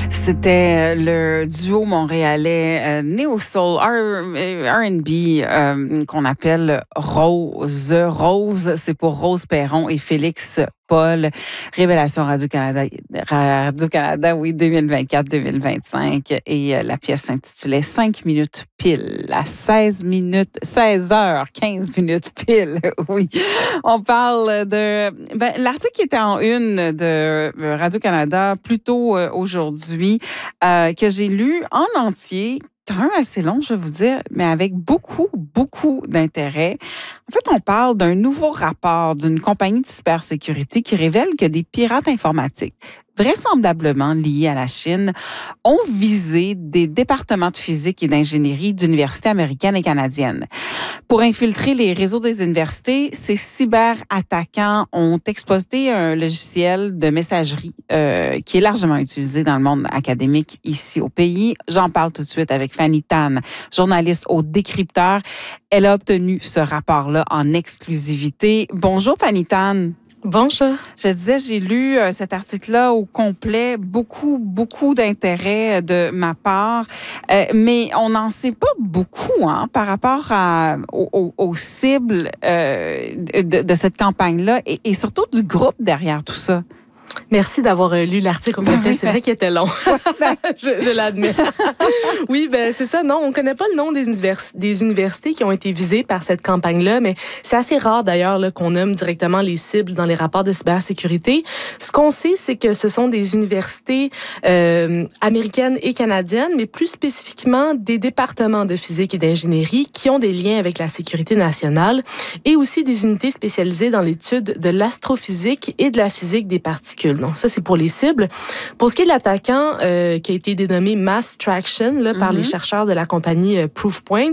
C'était le duo montréalais Neo Soul R&B qu'on appelle Rose. Rose, c'est pour Rose Perron et Félix Paul. Révélation Radio-Canada, oui, 2024-2025. Et la pièce s'intitulait 5 minutes pile, à 16h15 pile. Oui. On parle de... l'article qui était en une de Radio-Canada plus tôt aujourd'hui, que j'ai lu en entier, quand même assez long, je vais vous dire, mais avec beaucoup d'intérêt. En fait, on parle d'un nouveau rapport d'une compagnie de cybersécurité qui révèle que des pirates informatiques, vraisemblablement liés à la Chine, ont visé des départements de physique et d'ingénierie d'universités américaines et canadiennes. Pour infiltrer les réseaux des universités, ces cyberattaquants ont exploité un logiciel de messagerie qui est largement utilisé dans le monde académique ici au pays. J'en parle tout de suite avec Fanny Tan, journaliste au Décrypteur. Elle a obtenu ce rapport-là en exclusivité. Bonjour Fanny Tan. Bonjour. Je disais, j'ai lu cet article-là au complet, beaucoup d'intérêt de ma part, mais on n'en sait pas beaucoup par rapport aux cibles de cette campagne-là et surtout du groupe derrière tout ça. Merci d'avoir lu l'article au complet. C'est vrai qu'il était long. je l'admets. Oui, c'est ça. Non, on ne connaît pas le nom des universités qui ont été visées par cette campagne-là, mais c'est assez rare d'ailleurs là, qu'on nomme directement les cibles dans les rapports de cybersécurité. Ce qu'on sait, c'est que ce sont des universités américaines et canadiennes, mais plus spécifiquement des départements de physique et d'ingénierie qui ont des liens avec la sécurité nationale et aussi des unités spécialisées dans l'étude de l'astrophysique et de la physique des particules. Donc, ça, c'est pour les cibles. Pour ce qui est de l'attaquant qui a été dénommé Mass Traction là, par les chercheurs de la compagnie Proofpoint,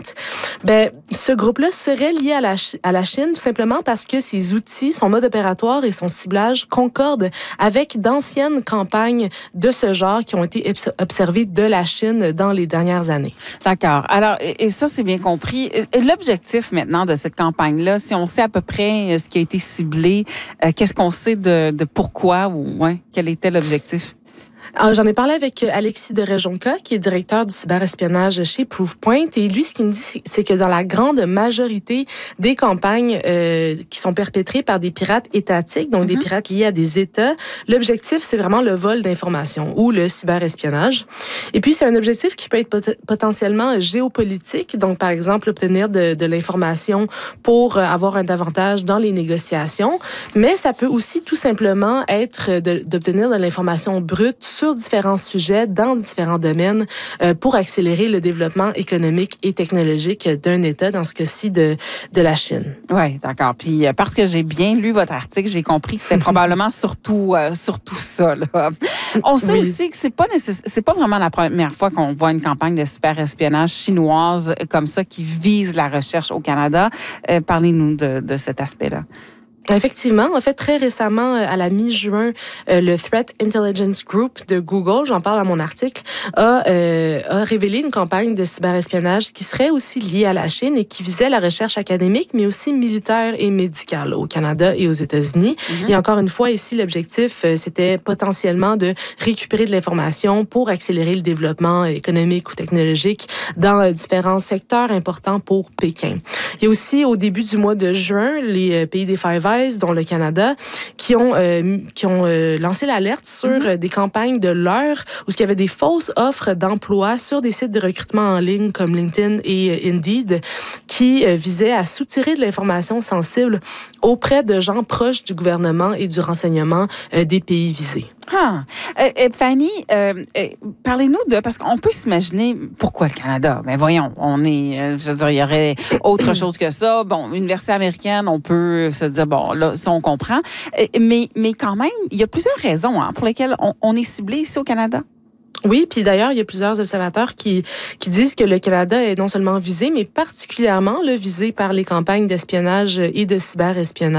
ce groupe-là serait lié à la Chine tout simplement parce que ses outils, son mode opératoire et son ciblage concordent avec d'anciennes campagnes de ce genre qui ont été observées de la Chine dans les dernières années. D'accord. Alors, et ça, c'est bien compris. L'objectif maintenant de cette campagne-là, si on sait à peu près ce qui a été ciblé, qu'est-ce qu'on sait de pourquoi ou quel était l'objectif? Alors, j'en ai parlé avec Alexis de Rejonka, qui est directeur du cyberespionnage chez Proofpoint. Et lui, ce qu'il me dit, c'est que dans la grande majorité des campagnes qui sont perpétrées par des pirates étatiques, donc des pirates liés à des États, l'objectif, c'est vraiment le vol d'informations ou le cyberespionnage. Et puis, c'est un objectif qui peut être potentiellement géopolitique. Donc, par exemple, obtenir de l'information pour avoir un avantage dans les négociations. Mais ça peut aussi tout simplement être d'obtenir de l'information brute sur différents sujets, dans différents domaines, pour accélérer le développement économique et technologique d'un État, dans ce cas-ci de la Chine. Oui, d'accord. Puis parce que j'ai bien lu votre article, j'ai compris que c'était probablement surtout ça. Là. On sait aussi que c'est pas vraiment la première fois qu'on voit une campagne de cyberespionnage chinoise comme ça qui vise la recherche au Canada. Parlez-nous de cet aspect-là. Effectivement. En fait, très récemment, à la mi-juin, le Threat Intelligence Group de Google, j'en parle dans mon article, a révélé une campagne de cyberespionnage qui serait aussi liée à la Chine et qui visait la recherche académique, mais aussi militaire et médicale au Canada et aux États-Unis. Et encore une fois, ici, l'objectif, c'était potentiellement de récupérer de l'information pour accélérer le développement économique ou technologique dans différents secteurs importants pour Pékin. Il y a aussi, au début du mois de juin, les pays des Five Eyes, dont le Canada, qui ont lancé l'alerte sur des campagnes de l'heure où il y avait des fausses offres d'emploi sur des sites de recrutement en ligne comme LinkedIn et Indeed qui visaient à soutirer de l'information sensible auprès de gens proches du gouvernement et du renseignement des pays visés. Fanny, parlez-nous parce qu'on peut s'imaginer pourquoi le Canada. Mais voyons, je veux dire, il y aurait autre chose que ça. Bon, université américaine, on peut se dire, bon, là, ça, on comprend. Mais quand même, il y a plusieurs raisons pour lesquelles on est ciblé ici au Canada. Oui, puis d'ailleurs, il y a plusieurs observateurs qui disent que le Canada est non seulement visé, mais particulièrement visé par les campagnes d'espionnage et de cyberespionnage.